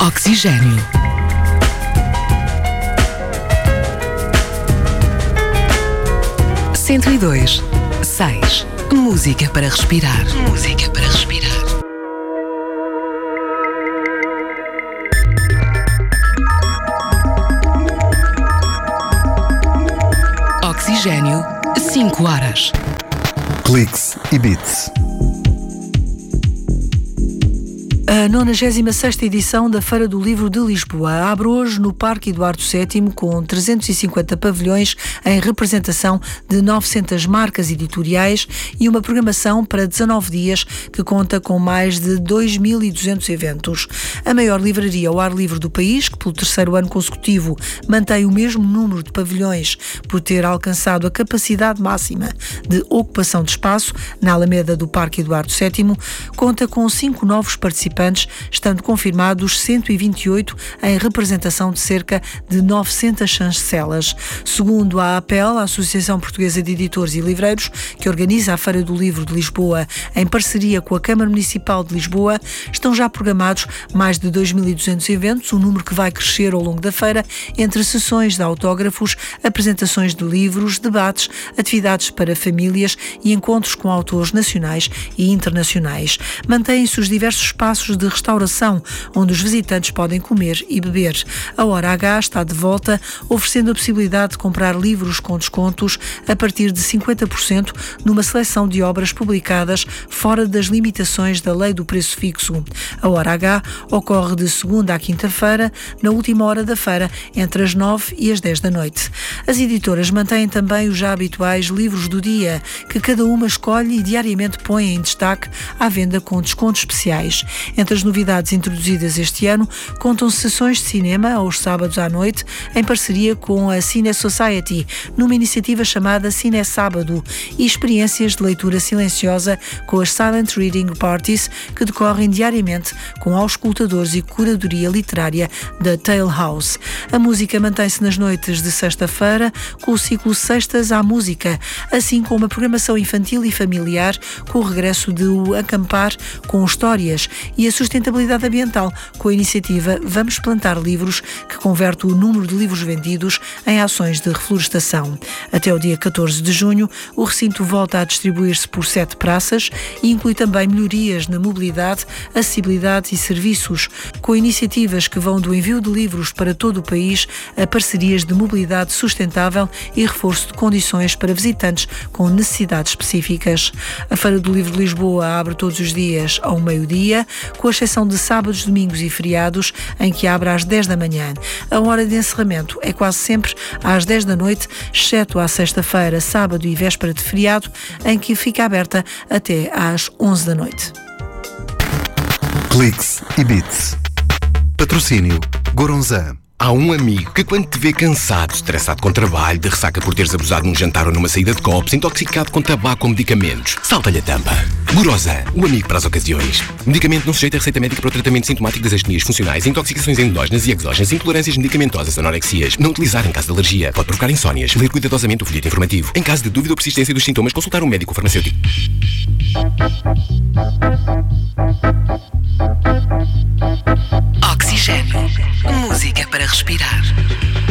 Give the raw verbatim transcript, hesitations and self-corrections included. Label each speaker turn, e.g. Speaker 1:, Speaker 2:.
Speaker 1: Oxigênio. cento e dois, seis. Música para respirar. Música para respirar. Oxigênio, cinco horas.
Speaker 2: Cliques e Beats.
Speaker 3: A nonagésima sexta edição da Feira do Livro de Lisboa abre hoje no Parque Eduardo sétimo com trezentos e cinquenta pavilhões em representação de novecentas marcas editoriais e uma programação para dezanove dias que conta com mais de dois mil e duzentos eventos. A maior livraria ao ar livre do país, que pelo terceiro ano consecutivo mantém o mesmo número de pavilhões por ter alcançado a capacidade máxima de ocupação de espaço na Alameda do Parque Eduardo sétimo, conta com cinco novos participantes, estando confirmados cento e vinte e oito em representação de cerca de novecentas chancelas. Segundo a APEL, a Associação Portuguesa de Editores e Livreiros, que organiza a Feira do Livro de Lisboa em parceria com a Câmara Municipal de Lisboa, estão já programados mais de dois mil e duzentos eventos, um número que vai crescer ao longo da feira, entre sessões de autógrafos, apresentações de livros, debates, atividades para famílias e encontros com autores nacionais e internacionais. Mantêm-se os diversos espaços de restauração, onde os visitantes podem comer e beber. A Hora H está de volta, oferecendo a possibilidade de comprar livros com descontos a partir de cinquenta por cento numa seleção de obras publicadas fora das limitações da lei do preço fixo. A Hora H ocorre de segunda à quinta-feira, na última hora da feira, entre as nove e as dez da noite. As editoras mantêm também os já habituais livros do dia, que cada uma escolhe e diariamente põe em destaque à venda com descontos especiais. Entre as novidades introduzidas este ano, contam sessões de cinema aos sábados à noite, em parceria com a Cine Society, numa iniciativa chamada Cine Sábado, e experiências de leitura silenciosa com as Silent Reading Parties, que decorrem diariamente com auscultadores e curadoria literária da Tale House. A música mantém-se nas noites de sexta-feira, com o ciclo Sextas à Música, assim como a programação infantil e familiar, com o regresso de o Acampar com Histórias, e a sustentabilidade ambiental, com a iniciativa Vamos Plantar Livros, que converte o número de livros vendidos em ações de reflorestação. Até o dia catorze de junho, o recinto volta a distribuir-se por sete praças e inclui também melhorias na mobilidade, acessibilidade e serviços, com iniciativas que vão do envio de livros para todo o país a parcerias de mobilidade sustentável e reforço de condições para visitantes com necessidades específicas. A Feira do Livro de Lisboa abre todos os dias ao meio-dia, com exceção de sábados, domingos e feriados, em que abre às dez da manhã. A hora de encerramento é quase sempre às dez da noite, exceto à sexta-feira, sábado e véspera de feriado, em que fica aberta até às onze da noite.
Speaker 2: Cliques e Beats. Patrocínio Goronzan.
Speaker 4: Há um amigo que, quando te vê cansado, estressado com trabalho, de ressaca por teres abusado num jantar ou numa saída de copos, intoxicado com tabaco ou medicamentos, salta-lhe a tampa. Goronzan, o amigo para as ocasiões. Medicamento não sujeito a receita médica para o tratamento sintomático das astenias funcionais, intoxicações endógenas e exógenas, intolerâncias medicamentosas, anorexias. Não utilizar em caso de alergia. Pode provocar insónias. Ler cuidadosamente o folheto informativo. Em caso de dúvida ou persistência dos sintomas, consultar um médico ou farmacêutico.
Speaker 1: Oxigênio. Música para respirar.